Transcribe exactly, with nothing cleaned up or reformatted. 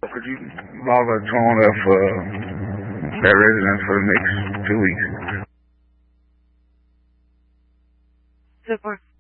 Could you bother towing up uh, that residence for the next two weeks? Super.